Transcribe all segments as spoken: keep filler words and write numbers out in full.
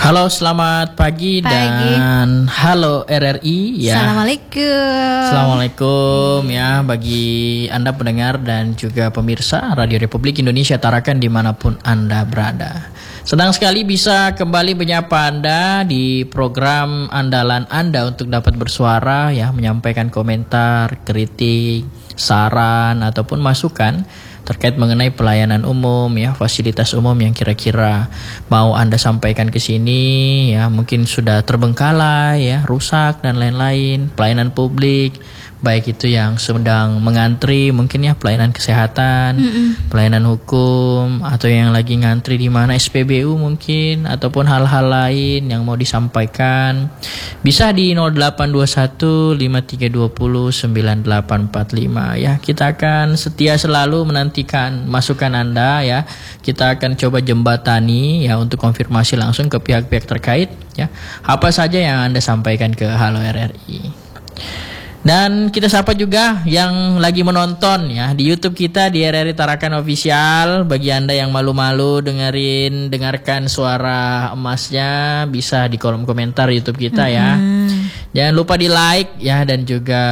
Halo, selamat pagi, Pagi. dan halo R R I ya. Assalamualaikum. Assalamualaikum ya bagi Anda pendengar dan juga pemirsa Radio Republik Indonesia Tarakan dimanapun Anda berada. Senang sekali bisa kembali menyapa Anda di program andalan Anda untuk dapat bersuara ya, menyampaikan komentar, kritik, saran ataupun masukan terkait mengenai pelayanan umum ya, fasilitas umum yang kira-kira mau Anda sampaikan ke sini ya, mungkin sudah terbengkalai ya, rusak dan lain-lain, pelayanan publik baik itu yang sedang mengantri mungkin ya, pelayanan kesehatan, Mm-mm. pelayanan hukum, atau yang lagi ngantri di mana S P B U mungkin, ataupun hal-hal lain yang mau disampaikan, bisa di nol delapan dua satu lima tiga dua nol sembilan delapan empat lima ya. Kita akan setia selalu menantikan masukan Anda ya. Kita akan coba jembatani ya untuk konfirmasi langsung ke pihak-pihak terkait ya, apa saja yang Anda sampaikan ke Halo R R I. Dan kita sapa juga yang lagi menonton ya di YouTube kita di R R I Tarakan Official. Bagi Anda yang malu-malu dengerin dengarkan suara emasnya, bisa di kolom komentar YouTube kita ya. Mm-hmm. Jangan lupa di like ya, dan juga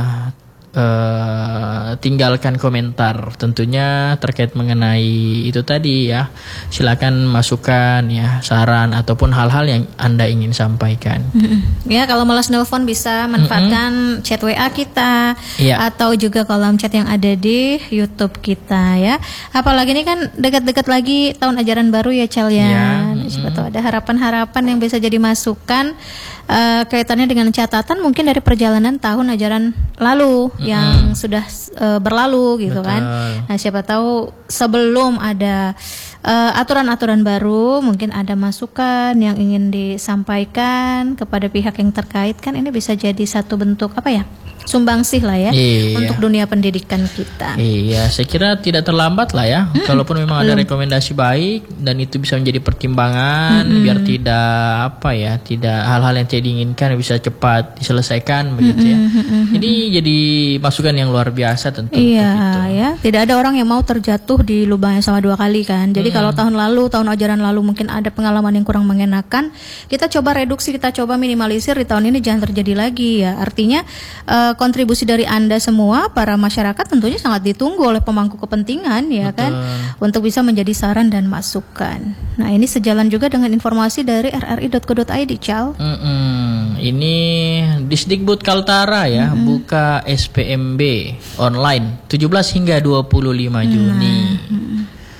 Uh, tinggalkan komentar tentunya terkait mengenai itu tadi ya. Silakan masukan ya, saran ataupun hal-hal yang Anda ingin sampaikan. Mm-hmm. Ya, kalau malas nelpon bisa manfaatkan mm-hmm. chat W A kita ya, atau juga kolom chat yang ada di YouTube kita ya. Apalagi ini kan dekat-dekat lagi tahun ajaran baru ya, Cel ya. Ya mm-hmm. Siapa tahu ada harapan-harapan yang bisa jadi masukan uh, kaitannya dengan catatan mungkin dari perjalanan tahun ajaran lalu yang mm-hmm. sudah uh, berlalu gitu. Betul. Kan. Nah, siapa tahu sebelum ada uh, aturan-aturan baru mungkin ada masukan yang ingin disampaikan kepada pihak yang terkait, kan ini bisa jadi satu bentuk apa ya? Sumbangsih lah ya, iya, untuk dunia pendidikan kita. Iya, saya kira tidak terlambat lah ya. Hmm, Kalaupun memang belum. ada rekomendasi baik dan itu bisa menjadi pertimbangan hmm. biar tidak apa ya, tidak hal-hal yang tidak diinginkan bisa cepat diselesaikan begitu ya. Hmm. Ini jadi masukan yang luar biasa tentu. Iya ya, tidak ada orang yang mau terjatuh di lubang yang sama dua kali kan. Jadi hmm. kalau tahun lalu, tahun ajaran lalu mungkin ada pengalaman yang kurang mengenakan, kita coba reduksi, kita coba minimalisir di tahun ini jangan terjadi lagi ya. Artinya uh, kontribusi dari Anda semua para masyarakat tentunya sangat ditunggu oleh pemangku kepentingan ya. Betul. Kan, untuk bisa menjadi saran dan masukan. Nah, ini sejalan juga dengan informasi dari r r i dot co dot i d, Cal. Mm-mm. Ini Disdikbud Kaltara ya, mm-hmm. buka S P M B online tujuh belas hingga dua puluh lima Juni. Nah.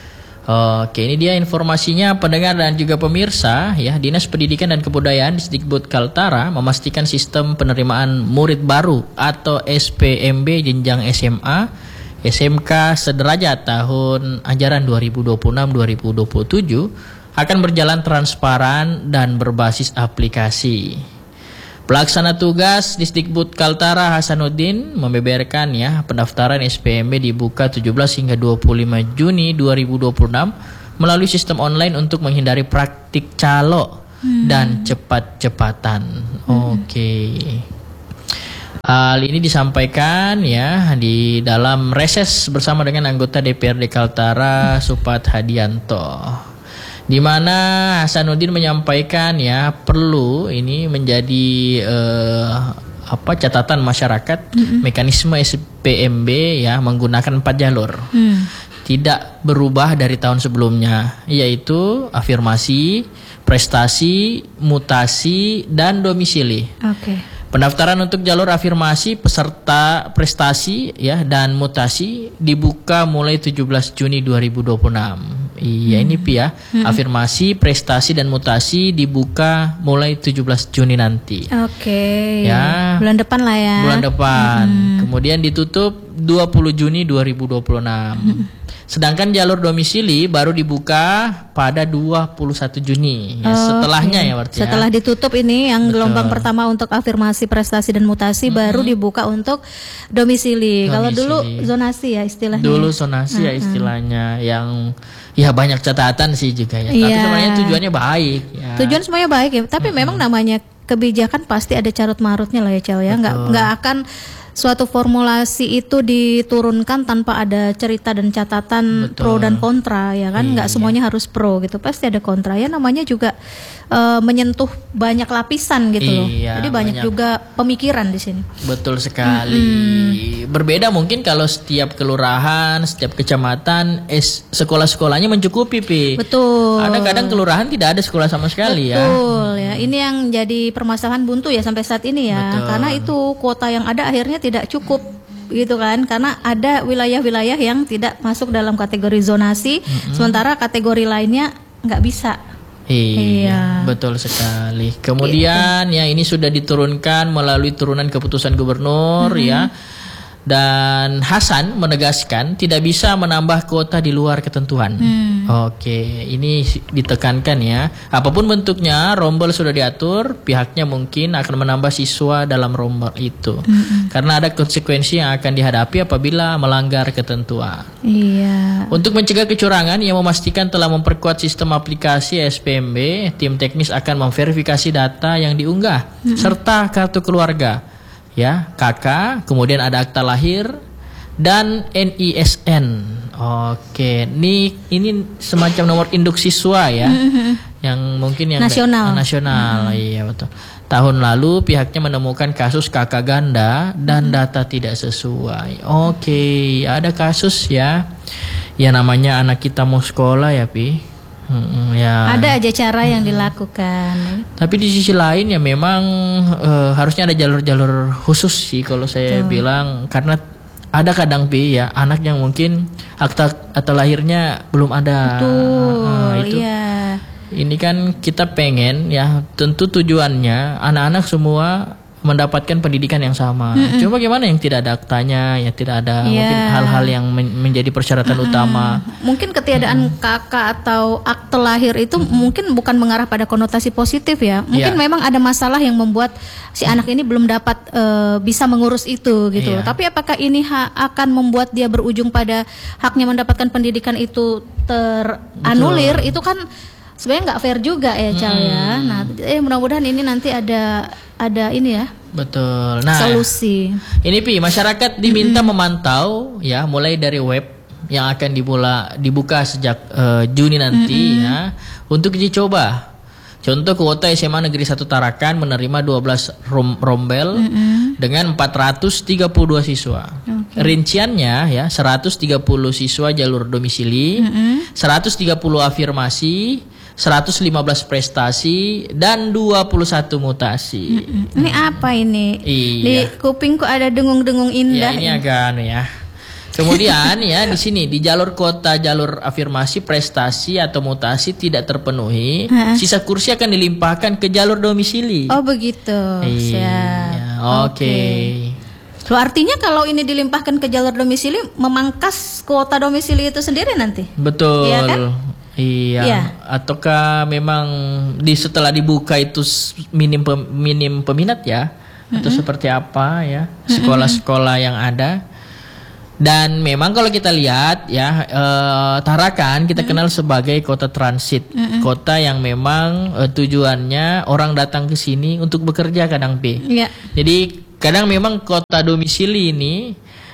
Oke, ini dia informasinya pendengar dan juga pemirsa ya. Dinas Pendidikan dan Kebudayaan Disdikbud Kaltara memastikan sistem penerimaan murid baru atau S P M B jenjang S M A, S M K sederajat tahun ajaran dua ribu dua puluh enam dua ribu dua puluh tujuh akan berjalan transparan dan berbasis aplikasi. Pelaksana tugas Disdikbud Kaltara Hasanuddin membeberkan ya, pendaftaran S P M B dibuka tujuh belas hingga dua puluh lima Juni dua ribu dua puluh enam melalui sistem online untuk menghindari praktik calo hmm. dan cepat-cepatan. Hmm. Oke. Okay. Hal ini disampaikan ya di dalam reses bersama dengan anggota D P R D Kaltara Supat Hadianto, di mana Hasanuddin menyampaikan ya perlu ini menjadi eh, apa catatan masyarakat, mm-hmm. mekanisme S P M B ya menggunakan empat jalur, mm. tidak berubah dari tahun sebelumnya, yaitu afirmasi, prestasi, mutasi, dan domisili. Oke. Okay. Pendaftaran untuk jalur afirmasi, peserta prestasi ya dan mutasi dibuka mulai tujuh belas Juni dua ribu dua puluh enam. Iya, hmm. ini Pi ya. Hmm. Afirmasi, prestasi dan mutasi dibuka mulai tujuh belas Juni nanti. Oke. Okay. Ya. Bulan depan lah ya. Bulan depan. Hmm. Kemudian ditutup dua puluh Juni dua ribu dua puluh enam. Hmm. Sedangkan jalur domisili baru dibuka pada dua puluh satu Juni. Ya, oh, setelahnya okay. ya berarti. Setelah ya. ditutup ini yang Betul. gelombang pertama untuk afirmasi, prestasi dan mutasi mm-hmm. baru dibuka untuk domisili. domisili. Kalau dulu zonasi ya istilahnya. Dulu zonasi uh-huh. ya istilahnya, yang ya banyak catatan sih juga ya. Yeah. Tapi sebenarnya tujuannya baik. Ya. Tujuan semuanya baik ya. Tapi mm-hmm. memang namanya kebijakan pasti ada carut marutnya lah ya, Cel ya. Nggak nggak akan suatu formulasi itu diturunkan tanpa ada cerita dan catatan Betul. pro dan kontra ya kan, nggak iya. semuanya harus pro gitu, pasti ada kontra ya, namanya juga uh, menyentuh banyak lapisan gitu loh. Iya, Jadi banyak, banyak juga pemikiran di sini. Betul sekali. Mm-hmm. Berbeda mungkin kalau setiap kelurahan, setiap kecamatan, es sekolah-sekolahnya mencukupi, Pi. Betul. Ada kadang kelurahan tidak ada sekolah sama sekali. Betul, ya. Betul ya. Ini yang jadi permasalahan buntu ya sampai saat ini ya. Betul. Karena itu kuota yang ada akhirnya tidak cukup gitu kan, karena ada wilayah-wilayah yang tidak masuk dalam kategori zonasi, mm-hmm. sementara kategori lainnya nggak bisa. Iya, iya, betul sekali. Kemudian gitu. Ya ini sudah diturunkan melalui turunan keputusan gubernur, mm-hmm. ya. Dan Hasan menegaskan tidak bisa menambah kuota di luar ketentuan. Hmm. Oke, ini ditekankan ya. Apapun bentuknya, rombel sudah diatur, pihaknya mungkin akan menambah siswa dalam rombel itu. Hmm. Karena ada konsekuensi yang akan dihadapi apabila melanggar ketentuan. Iya. Untuk mencegah kecurangan, ia memastikan telah memperkuat sistem aplikasi S P M B. Tim teknis akan memverifikasi data yang diunggah, hmm. serta kartu keluarga. Ya, K K, kemudian ada akta lahir dan N I S N. Oke, ini ini semacam nomor induk siswa ya, mm-hmm. yang mungkin yang nasional. Da- nasional, mm-hmm. Iya betul. Tahun lalu pihaknya menemukan kasus K K ganda dan mm-hmm. data tidak sesuai. Oke, ada kasus ya, ya namanya anak kita mau sekolah ya, Pi. Hmm, ya. Ada aja cara yang dilakukan. Tapi di sisi lain ya memang uh, harusnya ada jalur-jalur khusus sih kalau saya Betul. bilang, karena ada kadang Pi ya anak yang mungkin akta atau lahirnya belum ada. Betul. Uh, itu. Iya. Ini kan kita pengen ya, tentu tujuannya anak-anak semua mendapatkan pendidikan yang sama. Mm-mm. Cuma gimana yang tidak ada aktanya, ya tidak ada yeah. mungkin hal-hal yang men- menjadi persyaratan Mm-mm. utama. Mungkin ketiadaan Mm-mm. K K atau akte lahir itu Mm-mm. mungkin bukan mengarah pada konotasi positif ya. Mungkin yeah. memang ada masalah yang membuat si anak ini belum dapat uh, bisa mengurus itu gitu. Yeah. Tapi apakah ini ha- akan membuat dia berujung pada haknya mendapatkan pendidikan itu teranulir? Betul. Itu kan sebenarnya nggak fair juga ya, Cal hmm. ya. Nah, eh mudah-mudahan ini nanti ada ada ini ya. Betul. Nah, solusi. Ini Pi, masyarakat diminta mm-hmm. memantau ya, mulai dari web yang akan dimula dibuka sejak uh, Juni nanti mm-hmm. ya, untuk uji coba. Contoh kuota S M A Negeri satu Tarakan menerima dua belas rom- rombel mm-hmm. dengan empat ratus tiga puluh dua siswa. Okay. Rinciannya ya, seratus tiga puluh siswa jalur domisili, mm-hmm. seratus tiga puluh afirmasi, seratus lima belas prestasi dan dua puluh satu mutasi. Mm-mm. Ini apa ini? Iya. Di kupingku ada dengung-dengung indah. Ya, ini agak anu ya. Kemudian ya di sini di jalur kota jalur afirmasi prestasi atau mutasi tidak terpenuhi, ha? Sisa kursi akan dilimpahkan ke jalur domisili. Oh begitu. Iya. Oke. Okay. So, artinya kalau ini dilimpahkan ke jalur domisili memangkas kuota domisili itu sendiri nanti? Betul. Iya kan? Iya. Ya. Ataukah memang di setelah dibuka itu minim pem, minim peminat ya? Mm-hmm. Atau seperti apa ya? Sekolah-sekolah yang ada. Dan memang kalau kita lihat ya, eh, Tarakan kita mm-hmm. kenal sebagai kota transit, mm-hmm. kota yang memang eh, tujuannya orang datang ke sini untuk bekerja kadang P. Yeah. Jadi kadang memang kota domisili ini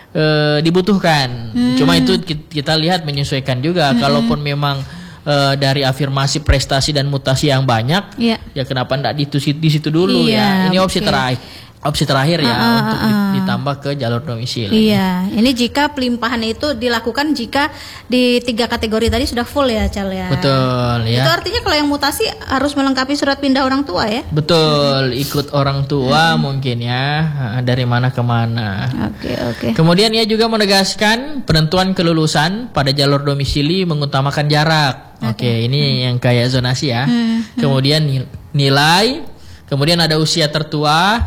eh, dibutuhkan. Mm-hmm. Cuma itu kita lihat menyesuaikan juga. Mm-hmm. Kalaupun memang Uh, dari afirmasi prestasi dan mutasi yang banyak, yeah. ya kenapa enggak di, di situ dulu yeah, ya? Ini opsi okay. terakhir, opsi terakhir ya uh, uh, untuk uh, ditambah ke jalur domisili. Iya, ini jika pelimpahan itu dilakukan jika di tiga kategori tadi sudah full ya, Cal ya. Betul ya. Itu artinya kalau yang mutasi harus melengkapi surat pindah orang tua ya? Betul, ikut orang tua hmm. mungkin ya, dari mana ke mana. Oke okay, oke. Okay. Kemudian ia juga menegaskan penentuan kelulusan pada jalur domisili mengutamakan jarak. Oke, okay, ini hmm. yang kayak zonasi ya. Hmm. Kemudian nilai, kemudian ada usia tertua.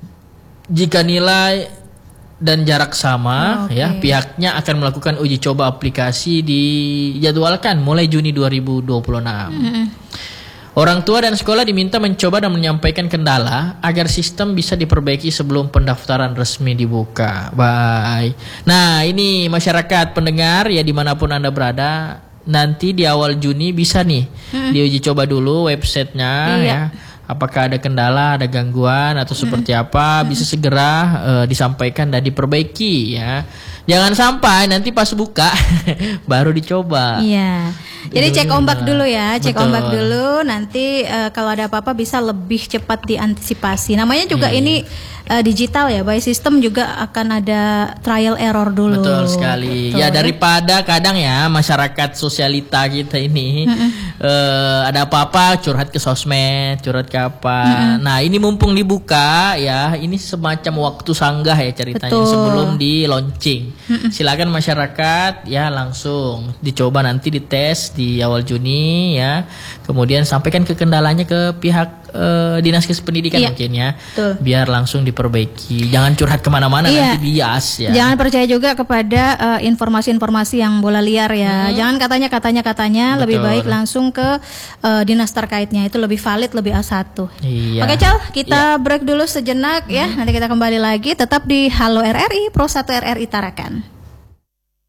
Jika nilai dan jarak sama, oh, okay. ya pihaknya akan melakukan uji coba aplikasi dijadwalkan mulai Juni dua ribu dua puluh enam. Hmm. Orang tua dan sekolah diminta mencoba dan menyampaikan kendala agar sistem bisa diperbaiki sebelum pendaftaran resmi dibuka. Bye. Nah, ini masyarakat pendengar ya dimanapun Anda berada. Nanti di awal Juni bisa nih hmm. diuji coba dulu websitenya iya. ya. apakah ada kendala, ada gangguan atau seperti apa, bisa segera uh, disampaikan dan diperbaiki ya. Jangan sampai nanti pas buka baru dicoba. Iya. Jadi cek ombak dulu ya, cek Betul. ombak dulu. Nanti uh, kalau ada apa-apa bisa lebih cepat diantisipasi. Namanya juga iya. ini uh, digital ya, by system juga akan ada trial error dulu. Betul sekali. Betul. Ya daripada kadang ya masyarakat sosialita kita ini uh, ada apa-apa curhat ke sosmed, curhat ke apa. Mm-mm. Nah ini mumpung dibuka ya, ini semacam waktu sanggah ya ceritanya. Betul. Sebelum di launching. Mm-mm. Silakan masyarakat ya langsung dicoba, nanti dites di awal Juni ya. Kemudian sampaikan ke kendalanya ke pihak uh, Dinas Pendidikan iya. mungkin ya. Betul. Biar langsung diperbaiki. Jangan curhat kemana-mana iya. nanti bias ya. Jangan percaya juga kepada uh, informasi-informasi yang bola liar ya. Hmm. Jangan katanya katanya katanya. Betul. Lebih baik langsung ke uh, dinas terkaitnya. Itu lebih valid, lebih A satu. Iya. Oke Cal, kita iya. break dulu sejenak hmm. ya. Nanti kita kembali lagi. Tetap di Halo R R I Pro satu R R I Tarakan.